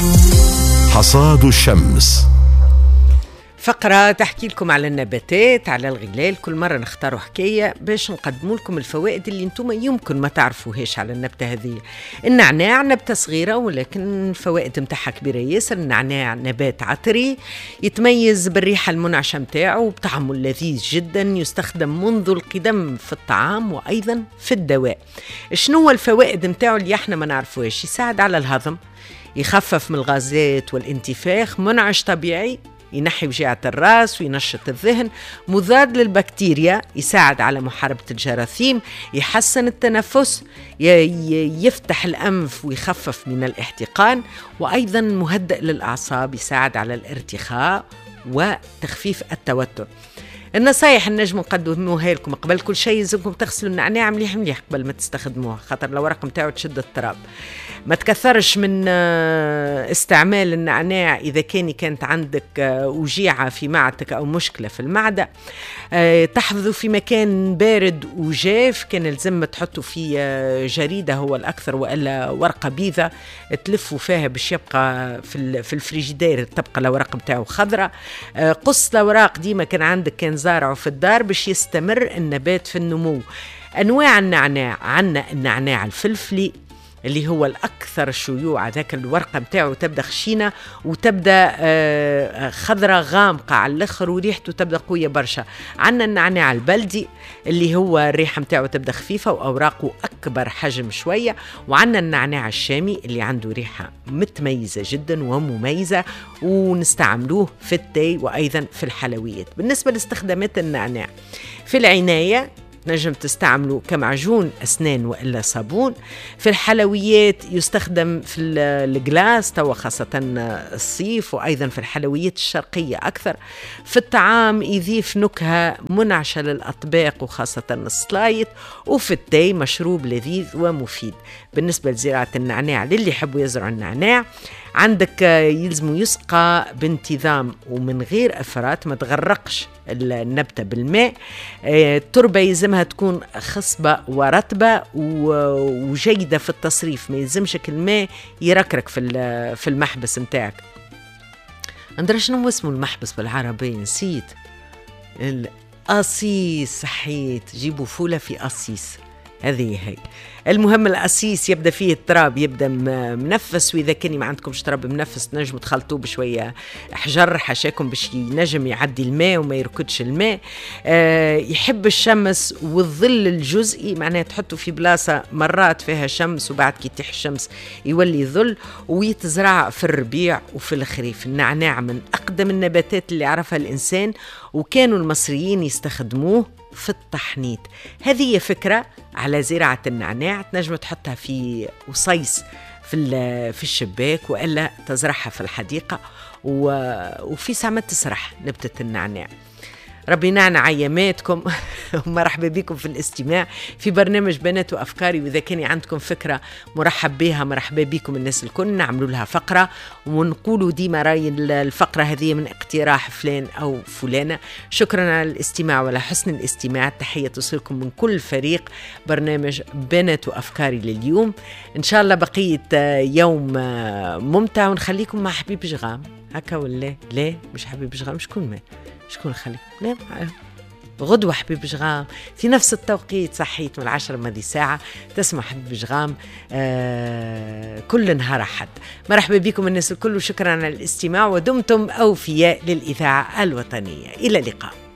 حصاد الشمس، فقرة تحكي لكم على النباتات، على الغلال. كل مرة نختاروا حكاية باش نقدموا لكم الفوائد اللي انتم يمكن ما تعرفوهاش على النبتة هذه. النعناع نبتة صغيرة ولكن الفوائد متاعها كبيرة ياسر. النعناع نبات عطري يتميز بالريحة المنعشة متاعه وبطعمه اللذيذ جدا، يستخدم منذ القدم في الطعام وأيضا في الدواء. شنو الفوائد متاعه اللي احنا ما نعرفوهاش؟ يساعد على الهضم، يخفف من الغازات والانتفاخ، منعش طبيعي، ينحي وجيعة الراس وينشط الذهن، مضاد للبكتيريا، يساعد على محاربة الجراثيم، يحسن التنفس، يفتح الأنف ويخفف من الاحتقان، وأيضا مهدئ للأعصاب، يساعد على الارتخاء وتخفيف التوتر. النصايح النجم نقدموها لكم. قبل كل شيء يلزمكم تغسلوا النعناع مليح مليح قبل ما تستخدموه، خاطر الورق متاعو تشد التراب. ما تكثرش من استعمال النعناع إذا كانت عندك وجيعة في معدتك أو مشكلة في المعدة. تحفظوا في مكان بارد وجاف، كان لازم تحطوا في جريدة هو الأكثر، وإلا ورقة بيضة تلفوا فيها باش يبقى في الفريجيدير تبقى الأوراق متاعو خضراء. قص الأوراق ديما كان عندك كان زارعه في الدار باش يستمر النبات في النمو. أنواع النعناع، عنا النعناع الفلفلي اللي هو الأكثر شيوعا، ذاك الورقة متاعه تبدأ خشينة وتبدأ خضرة غامقة على الآخر وريحته تبدأ قوية برشا. عنا النعناع البلدي اللي هو الريحة متاعه تبدأ خفيفة وأوراقه أكبر حجم شوية. وعنا النعناع الشامي اللي عنده ريحة متميزة جدا ومميزة، ونستعملوه في التاي وأيضا في الحلويات. بالنسبة لاستخدامات النعناع في العناية، نجم تستعملوا كمعجون أسنان وإلا صابون. في الحلويات يستخدم في الجلاس توا خاصة الصيف، وأيضا في الحلويات الشرقية أكثر. في الطعام يضيف نكهة منعشة للأطباق وخاصة السلايط. وفي التاي مشروب لذيذ ومفيد. بالنسبة لزراعة النعناع للي يحبوا يزرعوا النعناع، عندك يلزم يسقى بانتظام ومن غير أفرات، ما تغرقش النبتة بالماء. التربة يلزمها تكون خصبة ورطبة وجيدة في التصريف، ما يلزمشك الماء يركرك في المحبس متاعك. أندرا شنو اسمه المحبس بالعربية؟ نسيت. القصيص، صحيت، جيبوا فولة في قصيص، هذه هي. المهم القصيص يبدأ فيه التراب، يبدأ منفس، وإذا كان ما عندكمش تراب منفس نجموا تخلطوه بشوية حجر حشاكم باش ينجم يعدي الماء وما يركدش الماء. يحب الشمس والظل الجزئي، معناه تحطوا في بلاصة مرات فيها شمس وبعد كي تيح الشمس يولي ظل. ويتزرع في الربيع وفي الخريف. النعناع من أقدم النباتات اللي عرفها الإنسان، وكانوا المصريين يستخدموه في التحنيط. هذه فكرة على زراعة النعناع، تنجم تحطها في وصيص في الشباك، وإلا تزرعها في الحديقة وفي ساعة ما تسرح نبتة النعناع. ربي نعنع أياماتكم ومرحبا بكم في الاستماع في برنامج بنات وأفكاري. وإذا كان عندكم فكرة مرحب بها، مرحبا بكم الناس الكل، نعملوا لها فقرة ونقولوا ديما راي الفقرة هذه من اقتراح فلان أو فلانة. شكرا على الاستماع وعلى حسن الاستماع. تحية تصلكم من كل فريق برنامج بنات وأفكاري لليوم. إن شاء الله بقية يوم ممتع، ونخليكم مع حبيب جغام. هكا ولا لا؟ مش حبيب جغام، شكون خليك نعم غدوة حبيب جغام في نفس التوقيت، صحيت من 10 ماضي ساعة تسمع حبيب جغام كل نهار أحد. مرحبا بكم الناس الكل، وشكرا على الاستماع، ودمتم أوفياء للإذاعة الوطنية. إلى اللقاء.